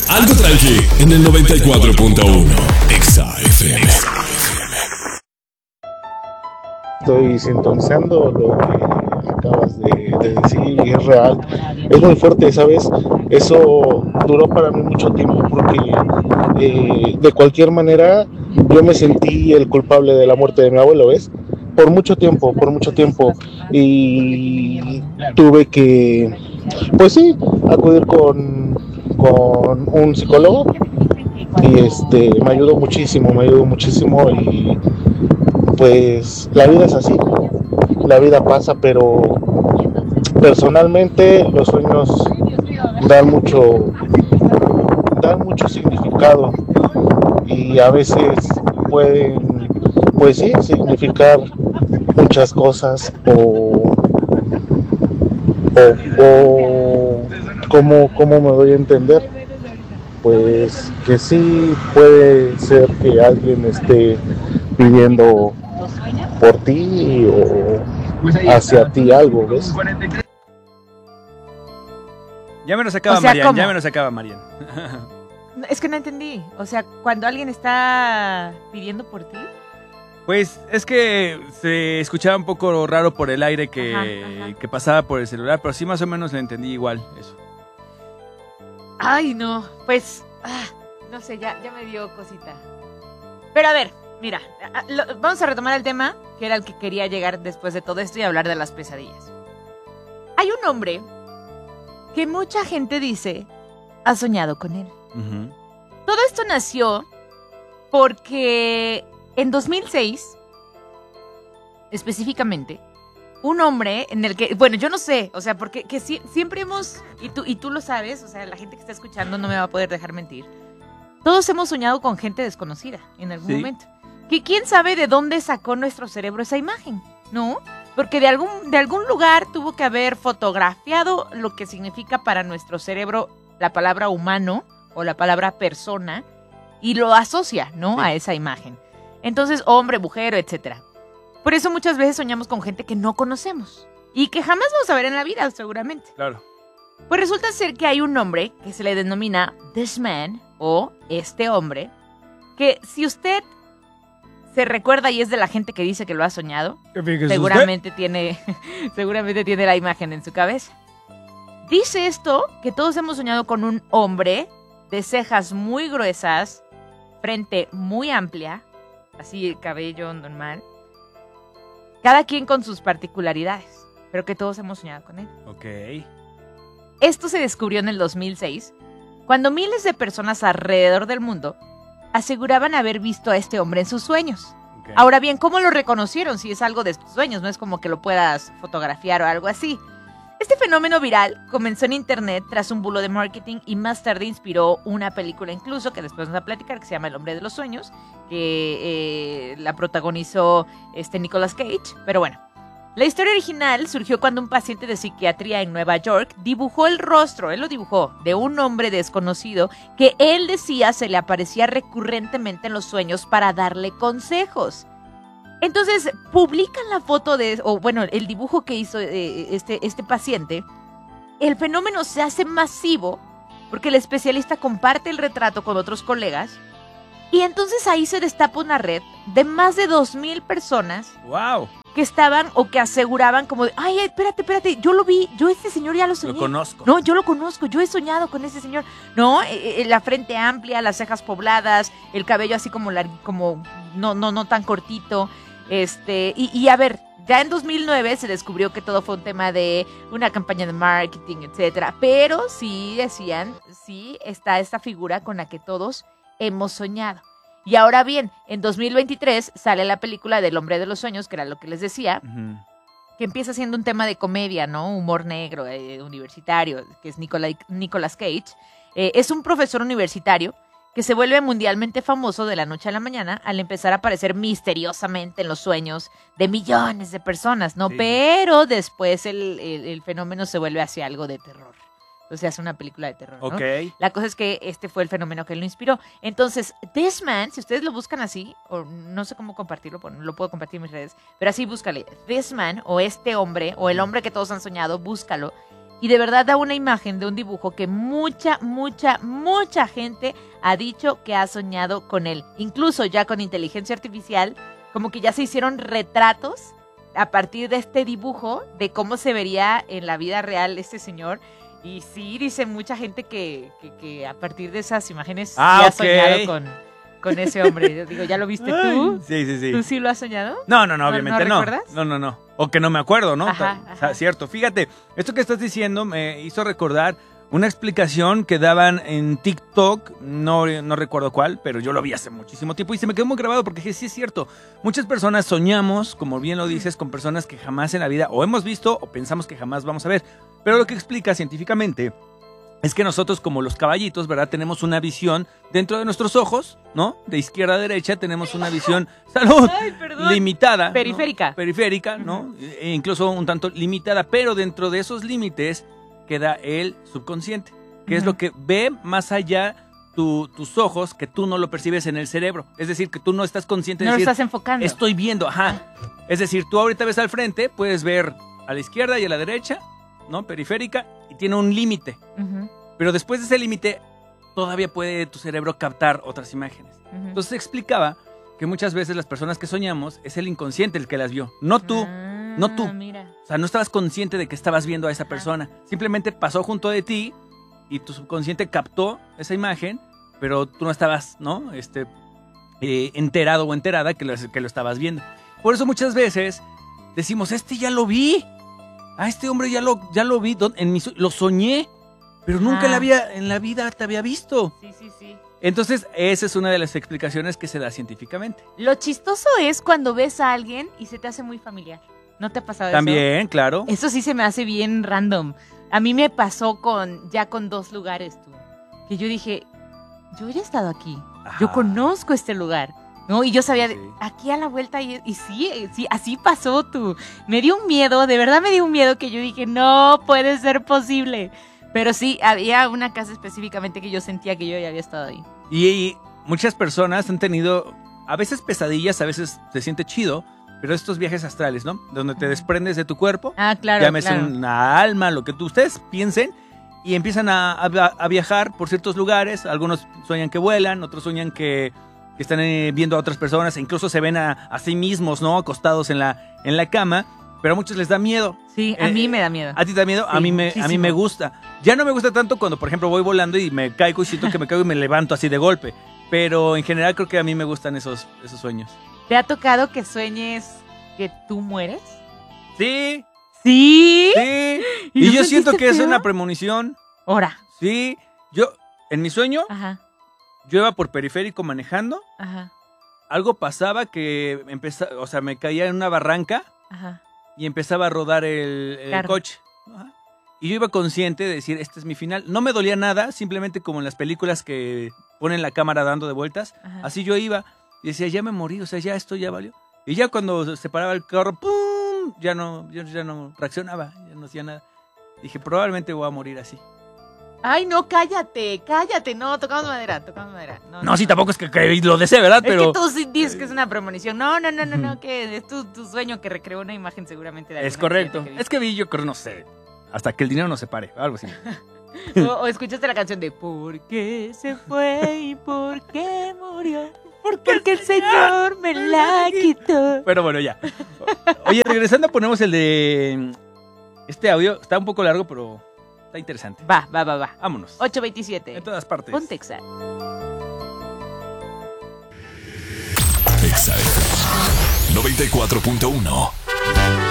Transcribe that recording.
Algo tranqui en el 94.1 Exa FM. Estoy sintonizando lo que acabas de decir y es real. Es muy fuerte, ¿sabes? Eso duró para mí mucho tiempo porque de cualquier manera yo me sentí el culpable de la muerte de mi abuelo, ¿ves? Por mucho tiempo, por mucho tiempo. Y tuve que, pues sí, acudir con un psicólogo y me ayudó muchísimo y pues la vida es así, la vida pasa, pero personalmente los sueños dan mucho, dan mucho significado y a veces pueden, pues sí, significar muchas cosas o ¿cómo me doy a entender? Pues que sí puede ser que alguien esté pidiendo por ti o hacia ti algo, ¿ves? Ya me nos acaba, O sea, Marian, ¿cómo? ya me nos acaba, Marian. Es que no entendí. O sea, cuando alguien está pidiendo por ti. Pues es que se escuchaba un poco raro por el aire que, Ajá. que pasaba por el celular, pero sí más o menos lo entendí igual, eso. Ay, no. Pues, no sé, ya me dio cosita. Pero a ver, mira, vamos a retomar el tema, que era el que quería llegar después de todo esto y hablar de las pesadillas. Hay un hombre que mucha gente dice ha soñado con él. Uh-huh. Todo esto nació porque en 2006, específicamente, un hombre en el que, bueno, yo no sé, o sea, porque siempre hemos, y tú lo sabes, o sea, la gente que está escuchando no me va a poder dejar mentir, todos hemos soñado con gente desconocida en algún momento. Que quién sabe de dónde sacó nuestro cerebro esa imagen, ¿no? Porque de algún lugar tuvo que haber fotografiado lo que significa para nuestro cerebro la palabra humano o la palabra persona y lo asocia, ¿no? Sí. A esa imagen. Entonces, hombre, mujer, etcétera. Por eso muchas veces soñamos con gente que no conocemos y que jamás vamos a ver en la vida, seguramente. Claro. Pues resulta ser que hay un hombre que se le denomina This Man o este hombre, que si usted se recuerda y es de la gente que dice que lo ha soñado, seguramente tiene la imagen en su cabeza. Dice esto que todos hemos soñado con un hombre de cejas muy gruesas, frente muy amplia, así el cabello normal, cada quien con sus particularidades, pero que todos hemos soñado con él. Ok. Esto se descubrió en el 2006, cuando miles de personas alrededor del mundo aseguraban haber visto a este hombre en sus sueños. Okay. Ahora bien, ¿cómo lo reconocieron si es algo de tus sueños? No es como que lo puedas fotografiar o algo así. Este fenómeno viral comenzó en internet tras un bulo de marketing y más tarde inspiró una película incluso, que después vamos a platicar, que se llama El hombre de los sueños, que la protagonizó Nicolas Cage. Pero bueno, la historia original surgió cuando un paciente de psiquiatría en Nueva York dibujó el rostro, él lo dibujó, de un hombre desconocido que él decía se le aparecía recurrentemente en los sueños para darle consejos. Entonces publican la foto el dibujo que hizo este paciente. El fenómeno se hace masivo porque el especialista comparte el retrato con otros colegas y entonces ahí se destapa una red de más de 2,000 personas. ¡Wow! Que estaban o que aseguraban como de, ay, espérate, yo lo vi, yo este señor ya lo soñé. Lo conozco. No, yo lo conozco, yo he soñado con ese señor. No, la frente amplia, las cejas pobladas, el cabello así como no tan cortito. Y a ver, ya en 2009 se descubrió que todo fue un tema de una campaña de marketing, etcétera. Pero sí decían, sí está esta figura con la que todos hemos soñado. Y ahora bien, en 2023 sale la película del hombre de los sueños, que era lo que les decía, Uh-huh. que empieza siendo un tema de comedia, ¿no? Humor negro, universitario, que es Nicolas Cage. Es un profesor universitario que se vuelve mundialmente famoso de la noche a la mañana al empezar a aparecer misteriosamente en los sueños de millones de personas, ¿no? Sí. Pero después el fenómeno se vuelve hacia algo de terror. Entonces hace una película de terror, ¿no? Ok. La cosa es que este fue el fenómeno que lo inspiró. Entonces, This Man, si ustedes lo buscan así, o no sé cómo compartirlo, lo puedo compartir en mis redes, pero así búscale. This Man, o este hombre, o el hombre que todos han soñado, búscalo. Y de verdad da una imagen de un dibujo que mucha gente ha dicho que ha soñado con él. Incluso ya con inteligencia artificial, como que ya se hicieron retratos a partir de este dibujo de cómo se vería en la vida real este señor. Y sí, dice mucha gente que a partir de esas imágenes ha soñado con ese hombre. Yo digo, ¿ya lo viste tú? Sí. ¿Tú sí lo has soñado? No, obviamente no. ¿Recuerdas? No. O que no me acuerdo, ¿no? Ajá. Cierto. Fíjate, esto que estás diciendo me hizo recordar una explicación que daban en TikTok, no recuerdo cuál, pero yo lo vi hace muchísimo tiempo y se me quedó muy grabado porque sí es cierto. Muchas personas soñamos, como bien lo dices, con personas que jamás en la vida o hemos visto o pensamos que jamás vamos a ver. Pero lo que explica científicamente es que nosotros, como los caballitos, ¿verdad? Tenemos una visión dentro de nuestros ojos, ¿no? De izquierda a derecha tenemos una visión, ¡salud! Limitada. Periférica. ¿no? Periférica, ¿no? E incluso un tanto limitada, pero dentro de esos límites queda el subconsciente, que es lo que ve más allá tus ojos, que tú no lo percibes en el cerebro. Es decir, que tú no estás consciente de no decir, lo estás enfocando. Estoy viendo, Es decir, tú ahorita ves al frente, puedes ver a la izquierda y a la derecha, ¿no? Periférica, y tiene un límite. Pero después de ese límite, todavía puede tu cerebro captar otras imágenes. Entonces explicaba que muchas veces las personas que soñamos es el inconsciente el que las vio, no tú. Mira. O sea, no estabas consciente de que estabas viendo a esa persona. Simplemente pasó junto de ti y tu subconsciente captó esa imagen, pero tú no estabas, ¿no? Enterado o enterada que lo estabas viendo. Por eso muchas veces decimos, ya lo vi. A este hombre ya lo vi, lo soñé, pero nunca en la vida te había visto. Sí. Entonces, esa es una de las explicaciones que se da científicamente. Lo chistoso es cuando ves a alguien y se te hace muy familiar. ¿No te ha pasado eso? También, claro. Eso sí se me hace bien random. A mí me pasó con 2 lugares, tú. Que yo dije, yo ya he estado aquí. Ajá. Yo conozco este lugar. ¿No? Y yo sabía, Sí. aquí a la vuelta, y sí, así pasó tú. Me dio un miedo, de verdad me dio un miedo que yo dije, no puede ser posible. Pero sí, había una casa específicamente que yo sentía que yo ya había estado ahí. Y muchas personas han tenido, a veces pesadillas, a veces se siente chido, pero estos viajes astrales, ¿no? Donde te desprendes de tu cuerpo, Claro, llámese claro. una alma, lo que ustedes piensen, y empiezan a viajar por ciertos lugares. Algunos sueñan que vuelan, otros sueñan que están viendo a otras personas, e incluso se ven a sí mismos, ¿no? Acostados en la cama, pero a muchos les da miedo. Sí, a mí me da miedo. ¿A ti te da miedo? Sí, a mí muchísimo. me gusta. Ya no me gusta tanto cuando, por ejemplo, voy volando y me caigo y siento que me caigo y me levanto así de golpe. Pero en general creo que a mí me gustan esos sueños. ¿Te ha tocado que sueñes que tú mueres? Sí, ¿Sí? sí. ¿Y Y no yo siento sentiste que es feo? una premonición. Ahora. Sí. Yo, en mi sueño, Ajá, yo iba por periférico manejando. ajá, Algo pasaba que me caía en una barranca ajá. y empezaba a rodar el Claro. coche. Ajá. Y yo iba consciente de decir, este es mi final. No me dolía nada, simplemente como en las películas que ponen la cámara dando de vueltas. Ajá. Así yo iba y decía, ya me morí, esto ya valió. Y ya cuando se paraba el carro, ¡pum! Yo ya no reaccionaba, ya no hacía nada. Dije, probablemente voy a morir así. Ay, no, cállate, no, tocamos madera. No, sí, tampoco es que lo desee, ¿verdad? Es Pero que tú sí dices que es una premonición. No, que es tu sueño que recreó una imagen seguramente de es algún correcto. accidente Es que vi, yo creo, no sé, hasta que el dinero nos separe, algo así. que viste. O escuchaste la canción de ¿por qué se fue y por qué murió? Porque el Señor me la quitó. Pero bueno, ya. Oye, regresando, ponemos el de este audio. Está un poco largo, pero está interesante. Va. Vámonos. 8:27. En todas partes. Ponte Exa. Exa FM 94.1.